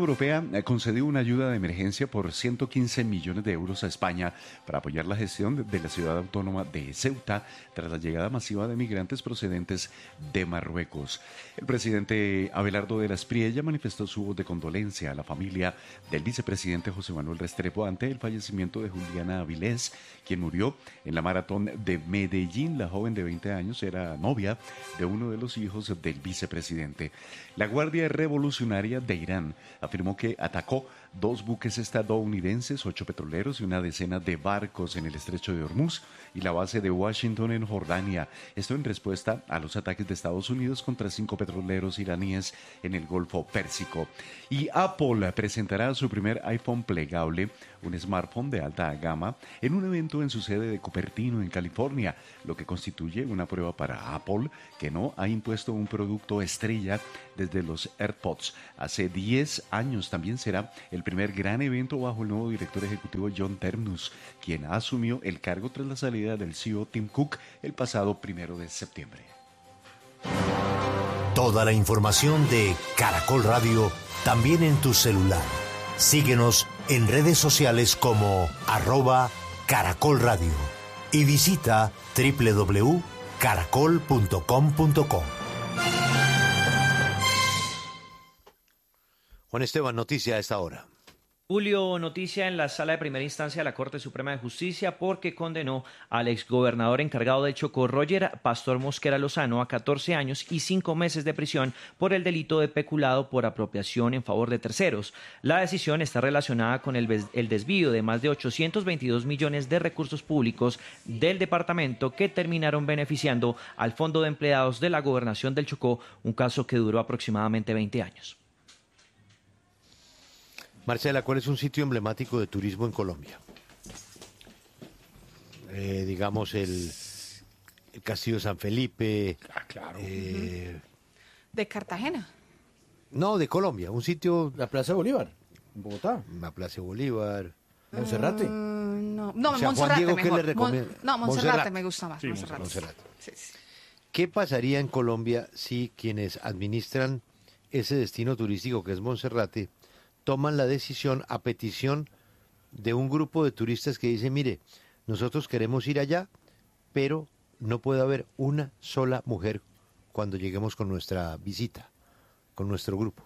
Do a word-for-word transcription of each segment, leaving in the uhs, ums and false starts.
Europea concedió una ayuda de emergencia por ciento quince millones de euros a España para apoyar la gestión de la ciudad autónoma de Ceuta tras la llegada masiva de migrantes procedentes de Marruecos. El presidente Abelardo de la Espriella manifestó su voz de condolencia a la familia del vicepresidente José Manuel Restrepo ante el fallecimiento de Juliana Avilés, quien murió en la maratón de Medellín. La joven de veinte años era novia de uno de los hijos del vicepresidente. La Guardia Revolucionaria de Irán afirmó que atacó dos buques estadounidenses, ocho petroleros y una decena de barcos en el estrecho de Hormuz y la base de Washington en Jordania. Esto en respuesta a los ataques de Estados Unidos contra cinco petroleros iraníes en el Golfo Pérsico. Y Apple presentará su primer iPhone plegable, un smartphone de alta gama, en un evento en su sede de Cupertino, en California, lo que constituye una prueba para Apple, que no ha impuesto un producto estrella desde los AirPods. Hace diez años también será el primer gran evento bajo el nuevo director ejecutivo John Ternus, quien asumió el cargo tras la salida del C E O Tim Cook el pasado primero de septiembre. Toda la información de Caracol Radio también en tu celular. Síguenos en redes sociales como arroba Caracol Radio y visita doble u doble u doble u punto caracol punto com punto co. Juan Esteban, noticia a esta hora. Julio, noticia en la Sala de Primera Instancia de la Corte Suprema de Justicia porque condenó al exgobernador encargado de Chocó, Roger Pastor Mosquera Lozano, a catorce años y cinco meses de prisión por el delito de peculado por apropiación en favor de terceros. La decisión está relacionada con el, el desvío de más de ochocientos veintidós millones de recursos públicos del departamento que terminaron beneficiando al Fondo de Empleados de la Gobernación del Chocó, un caso que duró aproximadamente veinte años. Marcela, ¿cuál es un sitio emblemático de turismo en Colombia? Eh, digamos el, el Castillo de San Felipe. Ah, claro. Eh, uh-huh. ¿De Cartagena? No, de Colombia. Un sitio... La Plaza Bolívar, en Bogotá. La Plaza Bolívar. Monserrate. Uh, no, no, o sea, Monserrate Diego, mejor. ¿qué le recomienda? Mon, no, Monserrate, Monserrate me gusta más. Sí, Monserrate. Monserrate. Sí, sí. ¿Qué pasaría en Colombia si quienes administran ese destino turístico que es Monserrate toman la decisión a petición de un grupo de turistas que dice, mire, nosotros queremos ir allá, pero no puede haber una sola mujer cuando lleguemos con nuestra visita, con nuestro grupo?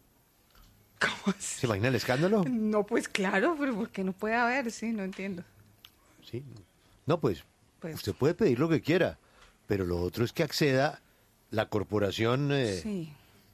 ¿Cómo así? ¿Se imagina el escándalo? No, pues claro, pero ¿por qué no puede haber? Sí, no entiendo. Sí. No, pues, pues usted puede pedir lo que quiera, pero lo otro es que acceda la corporación eh, sí.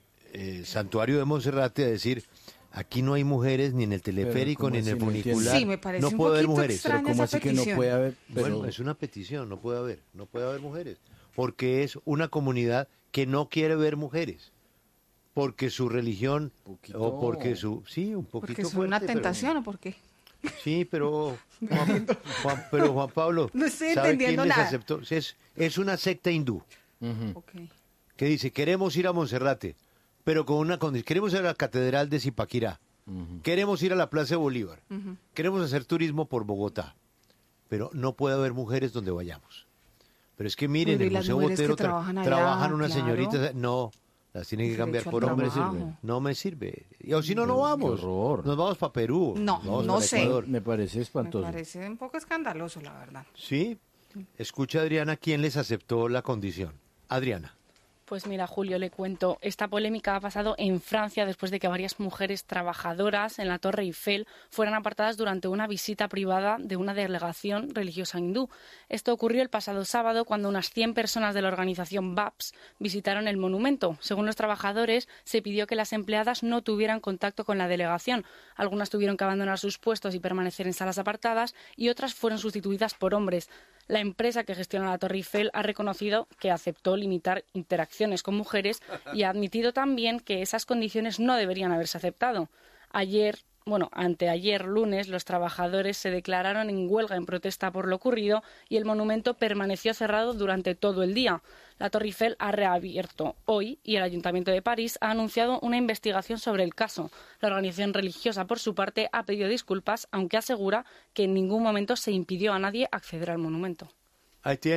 eh, Santuario de Monserrate a decir... Aquí no hay mujeres ni en el teleférico ni en el funicular. Sí, me parece no un puede haber mujeres. Pero ¿cómo así petición? que no puede haber? Pero... Bueno, es una petición, no puede haber, no puede haber mujeres, porque es una comunidad que no quiere ver mujeres, porque su religión poquito. o porque su sí un poquito porque es fuerte, una tentación pero... o por qué. Sí, pero Juan, Juan, pero Juan Pablo, no estoy ¿sabe entendiendo quién nada. les aceptó? Es, es una secta hindú uh-huh. okay. que dice queremos ir a Monserrate, pero con una condición, queremos ir a la catedral de Zipaquirá. Uh-huh. Queremos ir a la Plaza de Bolívar, uh-huh. Queremos hacer turismo por Bogotá, pero no puede haber mujeres donde vayamos. Pero es que miren, pero el Museo Botero tra- trabajan, allá, trabajan unas claro. señoritas, no, las tienen que cambiar por hombres. No me sirve. Y o si no, no vamos. Nos vamos para Perú. No, no sé. Ecuador. Me parece espantoso. Me parece un poco escandaloso, la verdad. Sí. Escucha, Adriana, ¿quién les aceptó la condición? Adriana. Pues mira, Julio, le cuento, esta polémica ha pasado en Francia después de que varias mujeres trabajadoras en la Torre Eiffel fueran apartadas durante una visita privada de una delegación religiosa hindú. Esto ocurrió el pasado sábado cuando unas cien personas de la organización V A P S visitaron el monumento. Según los trabajadores, se pidió que las empleadas no tuvieran contacto con la delegación. Algunas tuvieron que abandonar sus puestos y permanecer en salas apartadas y otras fueron sustituidas por hombres. La empresa que gestiona la Torre Eiffel ha reconocido que aceptó limitar interacciones con mujeres y ha admitido también que esas condiciones no deberían haberse aceptado. Ayer, bueno, anteayer lunes, los trabajadores se declararon en huelga en protesta por lo ocurrido y el monumento permaneció cerrado durante todo el día. La Torre Eiffel ha reabierto hoy y el Ayuntamiento de París ha anunciado una investigación sobre el caso. La organización religiosa, por su parte, ha pedido disculpas, aunque asegura que en ningún momento se impidió a nadie acceder al monumento. Ahí tiene.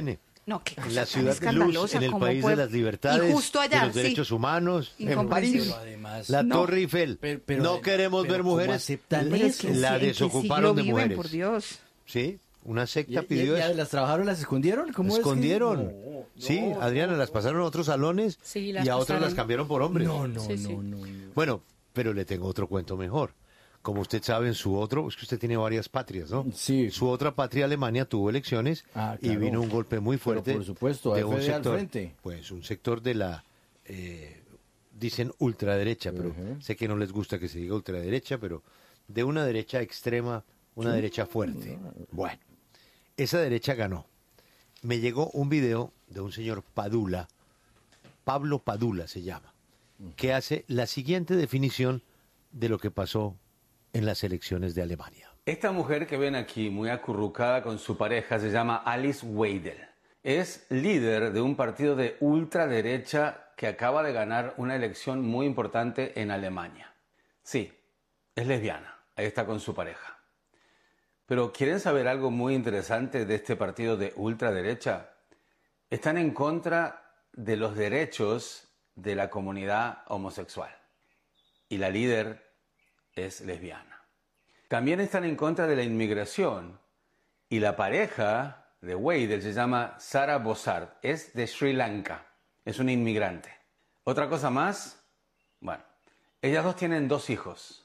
No, qué cosa En la tan ciudad de Luz, escandalosa, en el ¿cómo país puede- de las libertades, y justo allá, de los sí. derechos humanos, en Incomprensible. París. Pero además, La No. Torre Eiffel. Pero- pero no además- queremos pero ver ¿cómo mujeres. aceptan la- eso? La ¿En qué desocuparon siglo de viven, mujeres. por Dios. Sí, una ¿Y, secta y- pidió y a eso. las trabajadoras las escondieron? ¿Cómo es que- Escondieron. No, sí, no, Adriana, no, las pasaron a otros salones Sí, las y a otros pasaron. las cambiaron por hombres. No, no, Sí, no, sí. no, no. Bueno, pero le tengo otro cuento mejor. Como usted sabe, en su otro, es que usted tiene varias patrias, ¿no? Sí. Su otra patria, Alemania, tuvo elecciones Ah, y claro. vino un golpe muy Pero fuerte. por supuesto, de A F un D al sector, frente. pues un sector de la, eh, dicen ultraderecha, pero Ujú. sé que no les gusta que se diga ultraderecha, pero de una derecha extrema, una derecha fuerte. Bueno, esa derecha ganó. Me llegó un video de un señor Padula, Pablo Padula se llama, que hace la siguiente definición de lo que pasó en las elecciones de Alemania. Esta mujer que ven aquí, muy acurrucada con su pareja, se llama Alice Weidel. Es líder de un partido de ultraderecha que acaba de ganar una elección muy importante en Alemania. Sí, es lesbiana, ahí está con su pareja. Pero ¿quieren saber algo muy interesante de este partido de ultraderecha? Están en contra de los derechos de la comunidad homosexual. Y la líder es lesbiana. También están en contra de la inmigración. Y la pareja de Weidel se llama Sara Bossard. Es de Sri Lanka. Es una inmigrante. Otra cosa más. Bueno, ellas dos tienen dos hijos.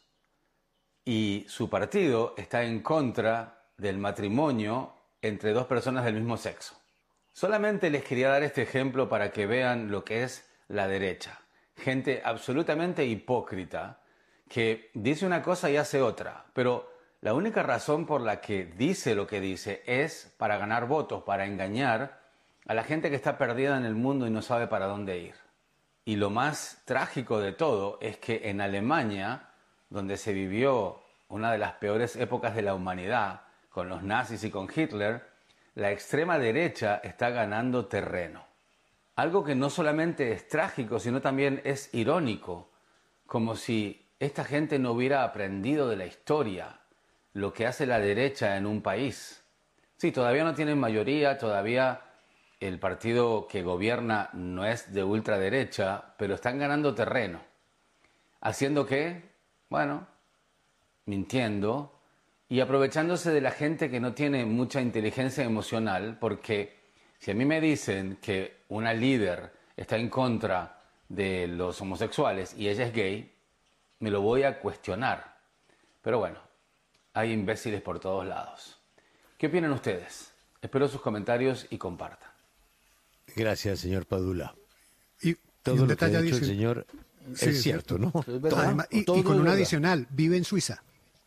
Y su partido está en contra del matrimonio entre dos personas del mismo sexo. Solamente les quería dar este ejemplo para que vean lo que es la derecha. Gente absolutamente hipócrita que dice una cosa y hace otra, pero la única razón por la que dice lo que dice es para ganar votos, para engañar a la gente que está perdida en el mundo y no sabe para dónde ir. Y lo más trágico de todo es que en Alemania, donde se vivió una de las peores épocas de la humanidad, con los nazis y con Hitler, la extrema derecha está ganando terreno. Algo que no solamente es trágico, sino también es irónico, como si esta gente no hubiera aprendido de la historia lo que hace la derecha en un país. Sí, todavía no tienen mayoría, todavía el partido que gobierna no es de ultraderecha, pero están ganando terreno. ¿Haciendo qué? Bueno, mintiendo y aprovechándose de la gente que no tiene mucha inteligencia emocional, porque si a mí me dicen que una líder está en contra de los homosexuales y ella es gay, me lo voy a cuestionar. Pero bueno, hay imbéciles por todos lados. ¿Qué opinan ustedes? Espero sus comentarios y compartan. Gracias, señor Padula. Y, y Todo un lo que detalle ha dicho el adici- señor Sí, es cierto, ¿no? Es verdad. Además, y, Todo y con es un verdad. adicional, vive en Suiza.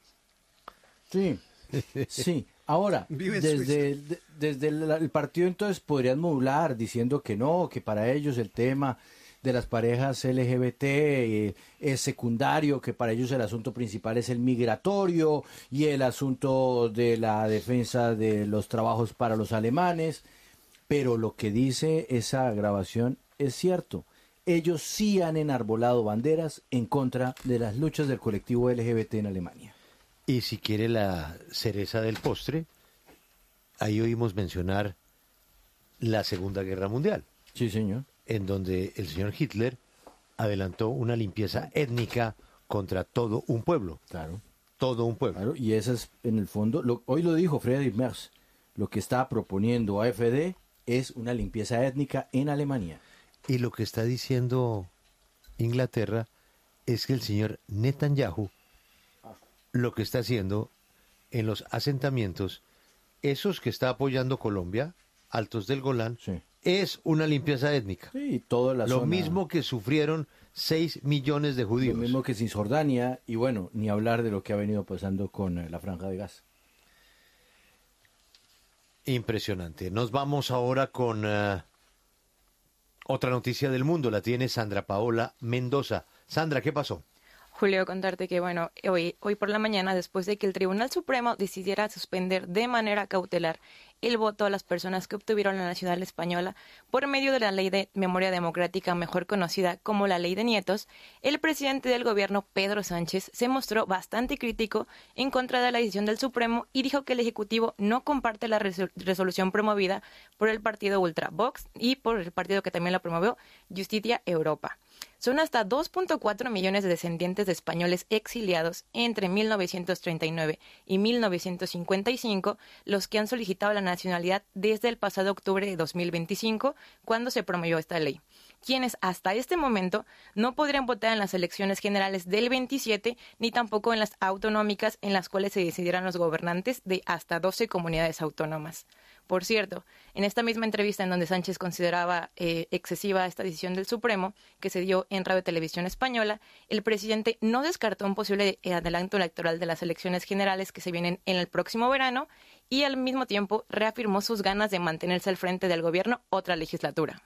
Sí, sí. Ahora, Vive en desde, de- desde el, el partido entonces podrían modular diciendo que no, que para ellos el tema de las parejas L G B T eh, es secundario, que para ellos el asunto principal es el migratorio y el asunto de la defensa de los trabajos para los alemanes. Pero lo que dice esa grabación es cierto. Ellos sí han enarbolado banderas en contra de las luchas del colectivo L G B T en Alemania. Y si quiere la cereza del postre, ahí oímos mencionar la Segunda Guerra Mundial, Sí, señor. en donde el señor Hitler adelantó una limpieza étnica contra todo un pueblo, Claro. todo un pueblo. Claro, y eso es en el fondo, lo- hoy lo dijo Friedrich Merz, lo que está proponiendo A F D es una limpieza étnica en Alemania. Y lo que está diciendo Inglaterra es que el señor Netanyahu lo que está haciendo en los asentamientos, esos que está apoyando Colombia, Altos del Golán, Sí. es una limpieza étnica. Sí, toda la Lo zona- mismo que sufrieron seis millones de lo judíos. mismo que Cisjordania, y bueno, ni hablar de lo que ha venido pasando con eh, la Franja de Gaza. Impresionante. Nos vamos ahora con eh, otra noticia del mundo. La tiene Sandra Paola Mendoza. Sandra, ¿qué pasó? Julio, contarte que, bueno, hoy, hoy por la mañana, después de que el Tribunal Supremo decidiera suspender de manera cautelar el voto a las personas que obtuvieron la nacionalidad española por medio de la Ley de Memoria Democrática, mejor conocida como la Ley de Nietos, el presidente del gobierno, Pedro Sánchez, se mostró bastante crítico en contra de la decisión del Supremo y dijo que el Ejecutivo no comparte la resol- resolución promovida por el partido Ultra Vox y por el partido que también la promovió, Justicia Europa. Son hasta dos punto cuatro millones de descendientes de españoles exiliados entre mil novecientos treinta y nueve y mil novecientos cincuenta y cinco los que han solicitado la nacionalidad desde el pasado octubre de dos mil veinticinco, cuando se promovió esta ley, quienes hasta este momento no podrían votar en las elecciones generales del veintisiete ni tampoco en las autonómicas, en las cuales se decidirán los gobernantes de hasta doce comunidades autónomas. Por cierto, en esta misma entrevista en donde Sánchez consideraba eh, excesiva esta decisión del Supremo, que se dio en Radio Televisión Española, el presidente no descartó un posible adelanto electoral de las elecciones generales que se vienen en el próximo verano y al mismo tiempo reafirmó sus ganas de mantenerse al frente del gobierno otra legislatura.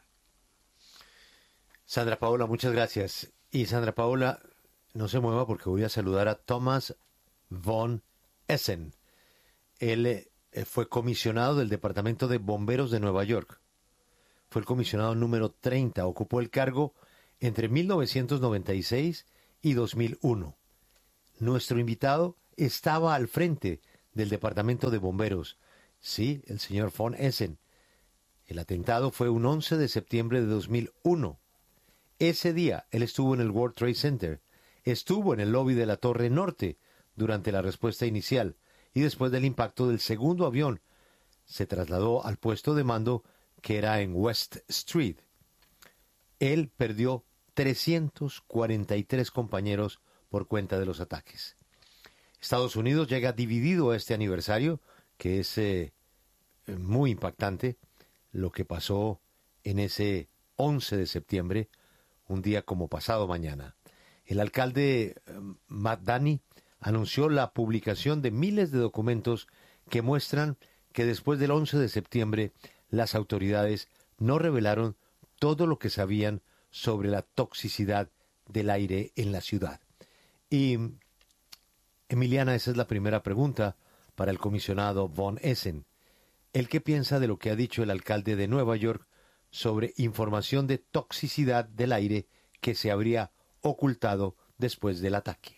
Sandra Paola, muchas gracias. Y Sandra Paola, no se mueva porque voy a saludar a Thomas von Essen. Él eh, fue comisionado del Departamento de Bomberos de Nueva York. Fue el comisionado número treinta. Ocupó el cargo entre mil novecientos noventa y seis y dos mil uno. Nuestro invitado estaba al frente del Departamento de Bomberos. Sí, el señor von Essen. El atentado fue un once de septiembre de dos mil uno. Ese día él estuvo en el World Trade Center, estuvo en el lobby de la Torre Norte durante la respuesta inicial y después del impacto del segundo avión se trasladó al puesto de mando que era en West Street. Él perdió trescientos cuarenta y tres compañeros por cuenta de los ataques. Estados Unidos llega dividido a este aniversario, que es eh, muy impactante, lo que pasó en ese once de septiembre, un día como pasado mañana. El alcalde eh, Matt Dani anunció la publicación de miles de documentos que muestran que después del once de septiembre las autoridades no revelaron todo lo que sabían sobre la toxicidad del aire en la ciudad. Y, Emiliana, esa es la primera pregunta para el comisionado von Essen. ¿El qué piensa de lo que ha dicho el alcalde de Nueva York sobre información de toxicidad del aire que se habría ocultado después del ataque?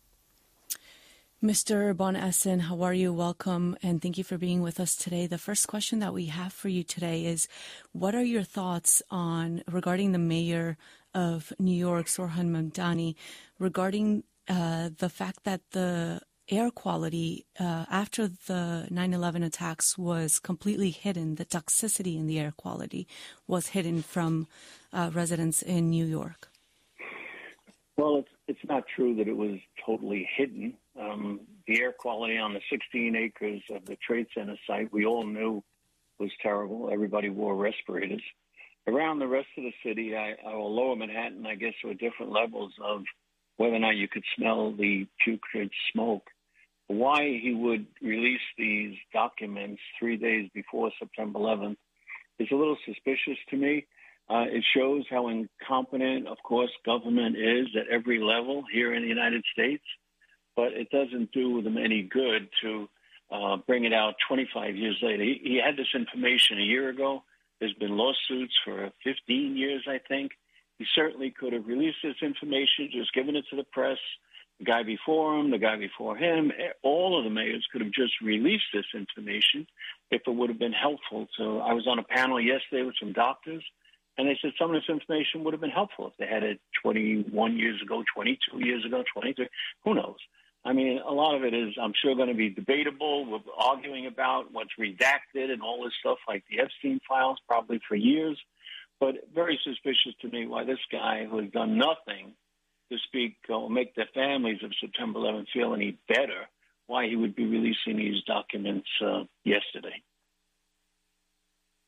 Mister Von Essen, how are you? Welcome, and thank you for being with us today. The first question that we have for you today is, what are your thoughts on regarding the mayor of New York, Zohran Mamdani, regarding uh, the fact that the air quality uh, after the nine eleven attacks was completely hidden, the toxicity in the air quality was hidden from uh, residents in New York? Well, it's it's not true that it was totally hidden. Um, the air quality on the sixteen acres of the Trade Center site, we all knew was terrible. Everybody wore respirators. Around the rest of the city, I, or lower Manhattan, I guess there were different levels of whether or not you could smell the putrid smoke. Why he would release these documents three days before September eleventh is a little suspicious to me. Uh, it shows how incompetent, of course, government is at every level here in the United States, but it doesn't do them any good to uh, bring it out twenty-five years later. He, he had this information a year ago. There's been lawsuits for fifteen years, I think. He certainly could have released this information, just given it to the press. The guy before him, the guy before him, all of the mayors could have just released this information if it would have been helpful. So I was on a panel yesterday with some doctors, and they said some of this information would have been helpful if they had it twenty-one years ago, twenty-two years ago, twenty-three. Who knows? I mean, a lot of it is, I'm sure, going to be debatable. We're arguing about what's redacted and all this stuff, like the Epstein files, probably for years. But very suspicious to me why this guy, who has done nothing to speak or make the families of September eleventh feel any better, why he would be releasing these documents uh, yesterday.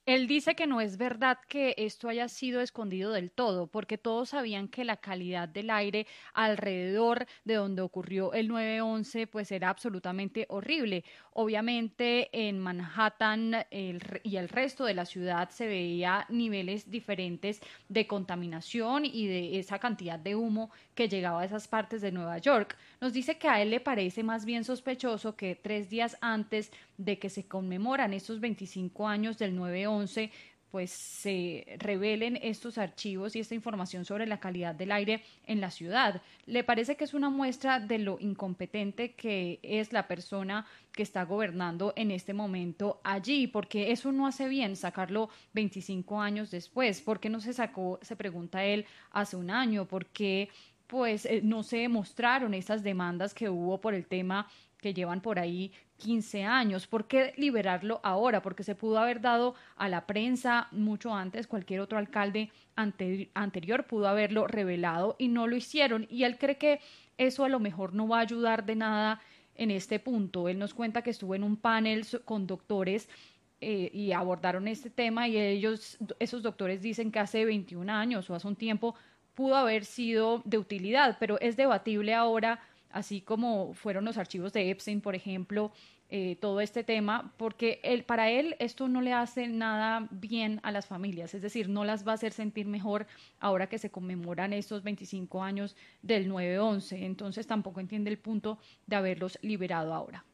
Él dice que no es verdad que esto haya sido escondido del todo, porque todos sabían que la calidad del aire alrededor de donde ocurrió el nueve once pues era absolutamente horrible. Obviamente en Manhattan el, y el resto de la ciudad se veía niveles diferentes de contaminación y de esa cantidad de humo que llegaba a esas partes de Nueva York. Nos dice que a él le parece más bien sospechoso que tres días antes de que se conmemoran estos veinticinco años del nueve once, pues se revelen estos archivos y esta información sobre la calidad del aire en la ciudad. ¿Le parece que es una muestra de lo incompetente que es la persona que está gobernando en este momento allí? Porque eso no hace bien sacarlo veinticinco años después. ¿Por qué no se sacó, se pregunta él, hace un año? ¿Por qué pues eh, no se demostraron esas demandas que hubo por el tema que llevan por ahí quince años? ¿Por qué liberarlo ahora? Porque se pudo haber dado a la prensa mucho antes, cualquier otro alcalde ante, anterior pudo haberlo revelado y no lo hicieron. Y él cree que eso a lo mejor no va a ayudar de nada en este punto. Él nos cuenta que estuvo en un panel con doctores eh, y abordaron este tema y ellos, esos doctores dicen que hace veintiún años o hace un tiempo pudo haber sido de utilidad, pero es debatible ahora, así como fueron los archivos de Epstein, por ejemplo, eh, todo este tema, porque él, para él esto no le hace nada bien a las familias, es decir, no las va a hacer sentir mejor ahora que se conmemoran estos veinticinco años del nueve once, entonces tampoco entiende el punto de haberlos liberado ahora.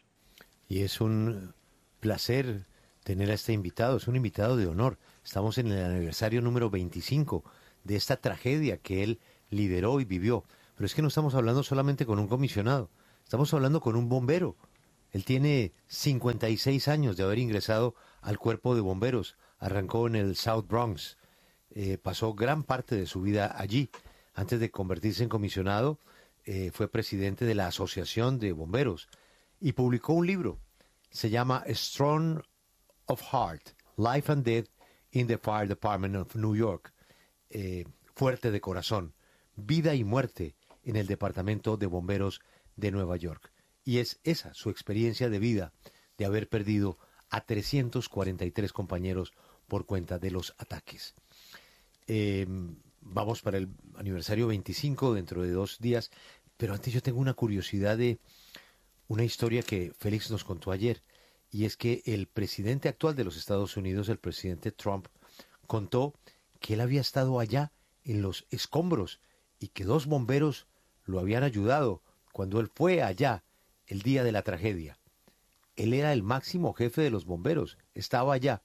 Y es un placer tener a este invitado, es un invitado de honor. Estamos en el aniversario número veinticinco de esta tragedia que él lideró y vivió. Pero es que no estamos hablando solamente con un comisionado, estamos hablando con un bombero. Él tiene cincuenta y seis años de haber ingresado al cuerpo de bomberos, arrancó en el South Bronx, eh, pasó gran parte de su vida allí. Antes de convertirse en comisionado, eh, fue presidente de la Asociación de Bomberos y publicó un libro, se llama Strong of Heart, Life and Death in the Fire Department of New York. Eh, fuerte de corazón, vida y muerte en el Departamento de Bomberos de Nueva York. Y es esa su experiencia de vida, de haber perdido a trescientos cuarenta y tres compañeros por cuenta de los ataques. Eh, vamos para el aniversario veinticinco dentro de dos días, pero antes yo tengo una curiosidad de una historia que Félix nos contó ayer, y es que el presidente actual de los Estados Unidos, el presidente Trump, contó que él había estado allá en los escombros y que dos bomberos lo habían ayudado cuando él fue allá el día de la tragedia. Él era el máximo jefe de los bomberos, estaba allá.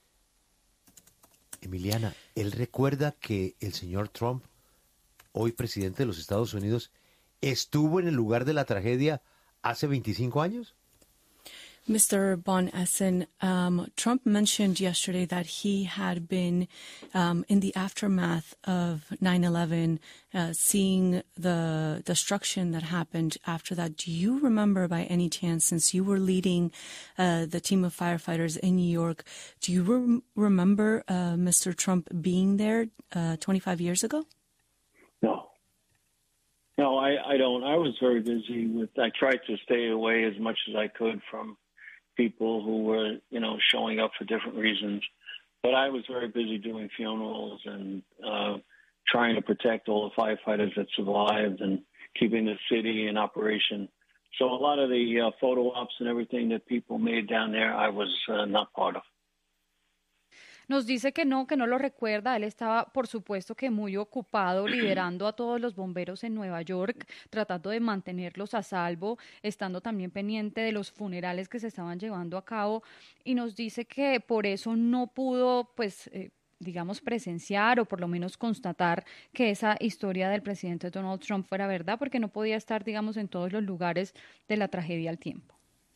Emiliana, ¿él recuerda que el señor Trump, hoy presidente de los Estados Unidos, estuvo en el lugar de la tragedia hace veinticinco años? Mister Von Essen, um, Trump mentioned yesterday that he had been um, in the aftermath of nine eleven, uh, seeing the destruction that happened after that. Do you remember by any chance, since you were leading uh, the team of firefighters in New York, do you re- remember uh, Mister Trump being there uh, twenty-five years ago? No. No, I, I don't. I was very busy with, I tried to stay away as much as I could from people who were, you know, showing up for different reasons. But I was very busy doing funerals and uh, trying to protect all the firefighters that survived and keeping the city in operation. So a lot of the uh, photo ops and everything that people made down there, I was uh, not part of. Nos dice que no, que no lo recuerda. Él estaba, por supuesto, que muy ocupado liderando a todos los bomberos en Nueva York, tratando de mantenerlos a salvo, estando también pendiente de los funerales que se estaban llevando a cabo. Y nos dice que por eso no pudo, pues, eh, digamos, presenciar o por lo menos constatar que esa historia del presidente Donald Trump fuera verdad, porque no podía estar, digamos, en todos los lugares de la tragedia al tiempo.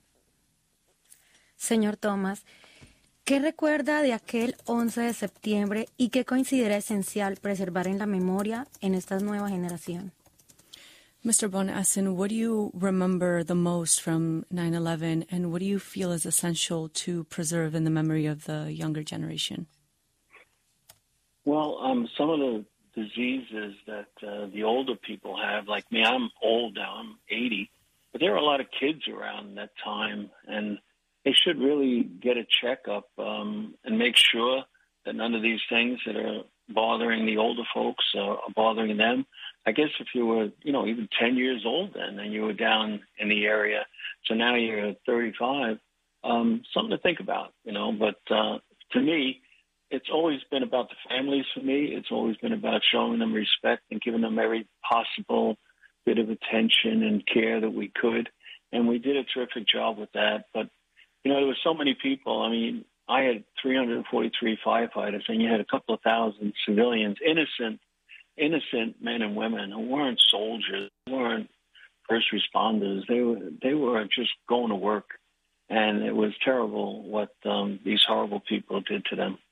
Señor Thomas, ¿qué recuerda de aquel once de septiembre y qué considera esencial preservar en la memoria en esta nueva generación? Mister Von Essen, what do you remember the most from nine eleven, and what do you feel is essential to preserve in the memory of the younger generation? Well, um, some of the diseases that uh, the older people have, like me, I'm old now, I'm eighty, but there were a lot of kids around that time, and they should really get a checkup um, and make sure that none of these things that are bothering the older folks are, are bothering them. I guess if you were, you know, even ten years old then and you were down in the area, so now you're thirty-five, um, something to think about, you know. But uh, to me, it's always been about the families for me. It's always been about showing them respect and giving them every possible bit of attention and care that we could. And we did a terrific job with that. But, you know, there were so many people. I mean, I had three hundred forty-three firefighters, and you had a couple of thousand civilians, innocent, innocent men and women who weren't soldiers, weren't first responders. They were, they were just going to work. And it was terrible what um, these horrible people did to them.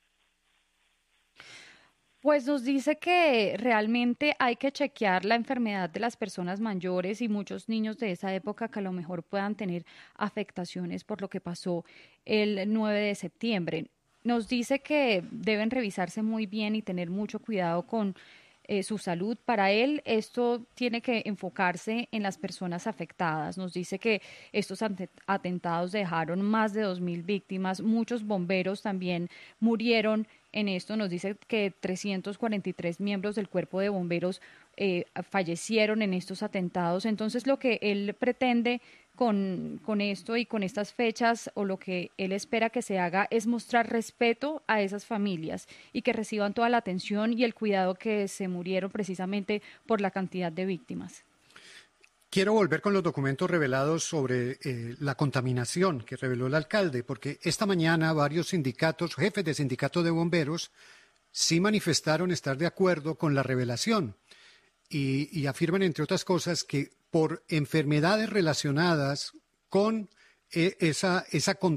Pues nos dice que realmente hay que chequear la enfermedad de las personas mayores y muchos niños de esa época que a lo mejor puedan tener afectaciones por lo que pasó el nueve de septiembre. Nos dice que deben revisarse muy bien y tener mucho cuidado con eh, su salud. Para él esto tiene que enfocarse en las personas afectadas. Nos dice que estos atentados dejaron más de dos mil víctimas, muchos bomberos también murieron. En esto nos dice que trescientos cuarenta y tres miembros del cuerpo de bomberos eh, fallecieron en estos atentados. Entonces lo que él pretende con, con esto y con estas fechas, o lo que él espera que se haga, es mostrar respeto a esas familias y que reciban toda la atención y el cuidado que se murieron precisamente por la cantidad de víctimas. Quiero volver con los documentos revelados sobre eh, la contaminación que reveló el alcalde, porque esta mañana varios sindicatos, jefes de sindicatos de bomberos, sí manifestaron estar de acuerdo con la revelación y, y afirman, entre otras cosas, que por enfermedades relacionadas con eh, esa, esa contaminación,